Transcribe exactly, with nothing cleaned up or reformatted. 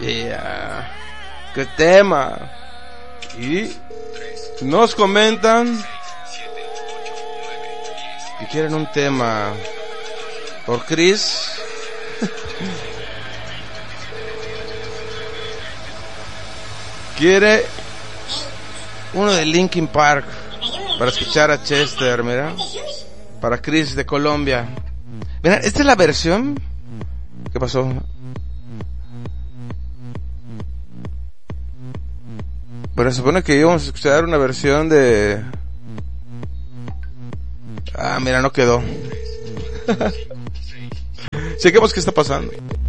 Yeah. ¿Qué tema? Y nos comentan que quieren un tema por Chris. Quiere uno de Linkin Park para escuchar a Chester, mira. Para Chris de Colombia. Mira, esta es la versión. ¿Qué pasó? Pero se supone que íbamos a escuchar una versión de... Ah, mira, no quedó. Chequemos qué está pasando.